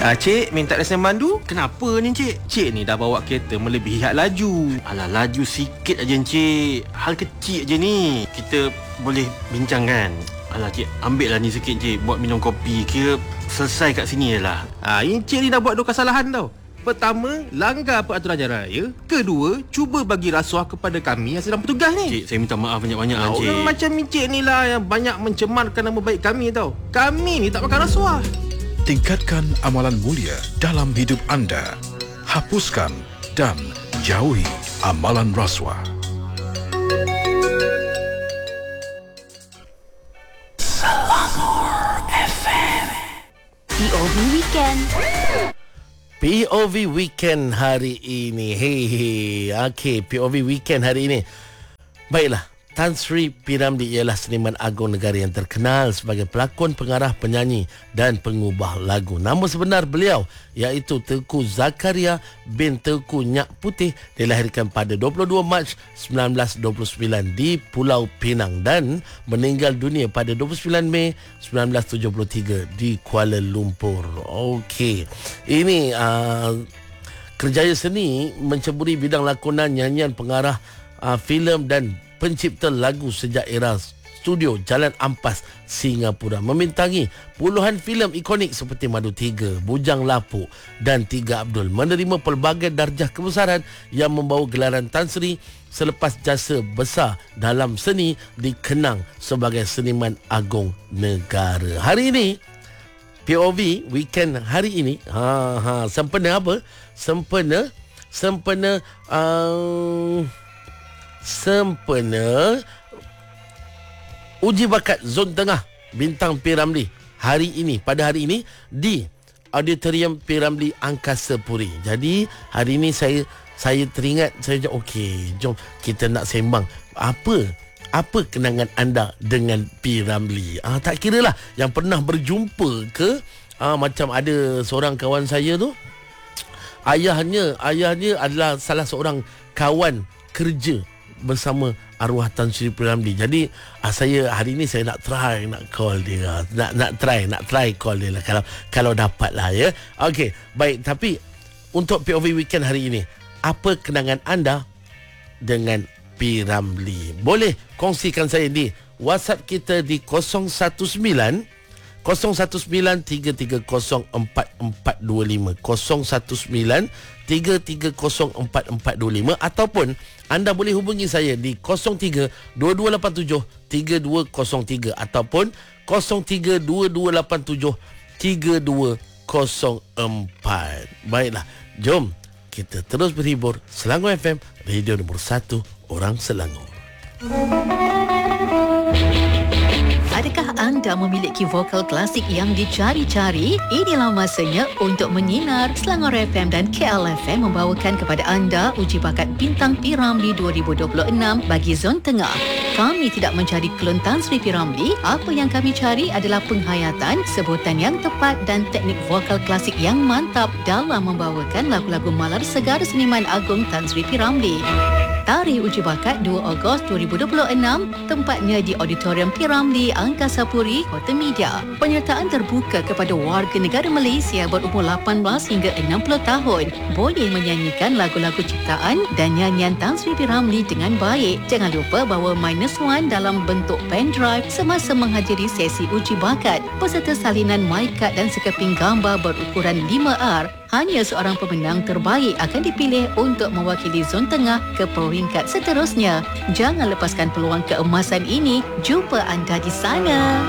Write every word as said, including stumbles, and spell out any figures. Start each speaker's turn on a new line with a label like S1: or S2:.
S1: Ah, Cik, minta lesen mandu?
S2: Kenapa ni, Encik?
S1: Cik ni dah bawa kereta melebihi had laju.
S2: Alah, laju sikit aja, Encik. Hal kecil aja ni. Kita boleh bincang kan? Alah, Cik, ambil lah ni sikit, Cik. Buat minum kopi. Kira selesai kat sini je lah.
S1: Ah, Encik ni dah buat dua kesalahan tau. Pertama, langgar peraturan jalan raya. Kedua, cuba bagi rasuah kepada kami yang sedang bertugas ni.
S2: Cik, saya minta maaf banyak-banyak lah, Cik.
S1: Orang macam Encik ni lah yang banyak mencemarkan nama baik kami tau. Kami ni tak makan rasuah.
S3: Tingkatkan amalan mulia dalam hidup anda. Hapuskan dan jauhi amalan rasuah.
S4: Selangor F M. P O V Weekend.
S5: P O V Weekend hari ini. Hey, hey. Okay, P O V Weekend hari ini. Baiklah, Tan Sri P. Ramlee ialah seniman agung negara yang terkenal sebagai pelakon, pengarah, penyanyi dan pengubah lagu. Nama sebenar beliau iaitu Teuku Zakaria bin Teuku Nyak Putih. Dilahirkan pada dua puluh dua Mac seribu sembilan ratus dua puluh sembilan di Pulau Pinang dan meninggal dunia pada dua puluh sembilan Mei seribu sembilan ratus tujuh puluh tiga di Kuala Lumpur. Okey. Ini uh, kerjaya seni menceburi bidang lakonan, nyanyian, pengarah uh, filem dan pencipta lagu sejak era studio Jalan Ampas, Singapura. Membintangi puluhan filem ikonik seperti Madu Tiga, Bujang Lapuk dan Tiga Abdul. Menerima pelbagai darjah kebesaran yang membawa gelaran Tan Sri selepas jasa besar dalam seni dikenang sebagai seniman agung negara. Hari ini P O V Weekend hari ini ha ha sempena apa? Sempena sempena uh, sempena uji bakat Zon Tengah Bintang P. Ramlee hari ini, pada hari ini di Auditorium P. Ramlee Angkasa Puri. Jadi hari ini saya saya teringat, saya cakap okey, jom kita nak sembang apa apa kenangan anda dengan P. Ramlee. Ah, tak kira lah yang pernah berjumpa ke, ah, macam ada seorang kawan saya tu, ayahnya ayahnya adalah salah seorang kawan kerja bersama arwah Tan Sri P. Ramlee. Jadi ah, saya hari ni saya nak try nak call dia. Nak nak try nak try call dia lah kalau kalau dapat lah ya. Okey, baik, tapi untuk P O V Weekend hari ini, apa kenangan anda dengan P. Ramlee? Boleh kongsikan saya di WhatsApp kita di kosong satu sembilan kosong satu sembilan tiga tiga kosong empat empat dua lima kosong satu sembilan tiga tiga kosong empat empat dua lima ataupun anda boleh hubungi saya di kosong tiga dua dua lapan tujuh tiga dua kosong tiga ataupun kosong tiga dua dua lapan tujuh tiga dua kosong empat. Baiklah, jom kita terus berhibur. Selangor F M, radio nombor satu orang Selangor.
S4: Adakah anda memiliki vokal klasik yang dicari-cari? Inilah masanya untuk menyinar. Selangor F M dan K L F M membawakan kepada anda uji bakat Bintang P. Ramlee dua ribu dua puluh enam bagi Zon Tengah. Kami tidak mencari klon Tan Sri P. Ramlee. Apa yang kami cari adalah penghayatan, sebutan yang tepat dan teknik vokal klasik yang mantap dalam membawakan lagu-lagu malar segara seniman agung Tan Sri P. Ramlee. Tarikh uji bakat dua Ogos dua ribu dua puluh enam, tempatnya di Auditorium P. Ramlee Angkasa Puri, Kota Media. Penyertaan terbuka kepada warga negara Malaysia berumur lapan belas hingga enam puluh tahun. Boleh menyanyikan lagu-lagu ciptaan dan nyanyian Tan Sri P. Ramlee dengan baik. Jangan lupa bawa minus one dalam bentuk pen drive semasa menghadiri sesi uji bakat. Peserta salinan mic card dan sekeping gambar berukuran lima R. Hanya seorang pemenang terbaik akan dipilih untuk mewakili Zon Tengah ke peringkat seterusnya. Jangan lepaskan peluang keemasan ini. Jumpa anda di sana.